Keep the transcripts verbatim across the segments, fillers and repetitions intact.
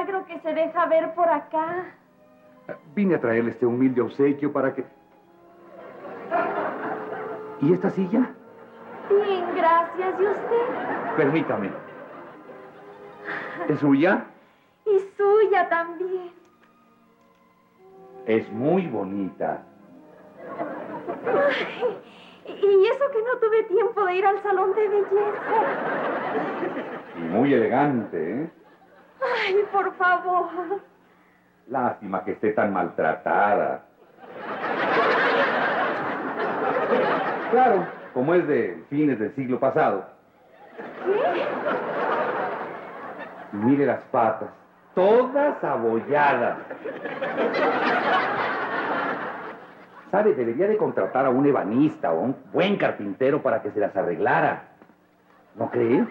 milagro que se deja ver por acá. Vine a traerle este humilde obsequio para que... ¿Y esta silla? Bien, gracias. ¿Y usted? Permítame. ¿Es suya? Y suya también. Es muy bonita. Ay, y eso que no tuve tiempo de ir al salón de belleza. Y muy elegante, ¿eh? Ay, por favor. Lástima que esté tan maltratada. Claro, como es de fines del siglo pasado. ¿Qué? Mire las patas, todas abolladas. ¿Sabe? Debería de contratar a un ebanista o a un buen carpintero para que se las arreglara. ¿No cree?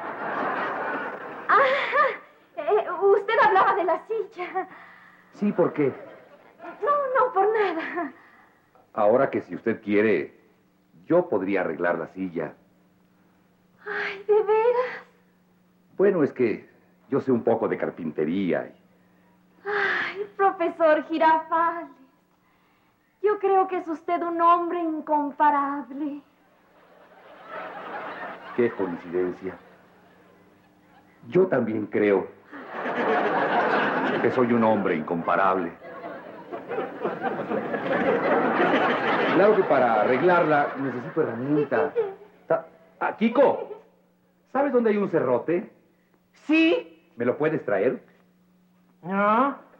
Ah, eh, usted hablaba de la silla. Sí, ¿por qué? No, no, por nada. Ahora que si usted quiere, yo podría arreglar la silla. Ay, ¿de veras? Bueno, es que yo sé un poco de carpintería. Ay, profesor Girafales. Yo creo que es usted un hombre incomparable. Qué coincidencia. Yo también creo que soy un hombre incomparable. Claro que para arreglarla necesito herramientas. Ah, Kiko, ¿sabes dónde hay un cerrote? Sí. ¿Me lo puedes traer? No.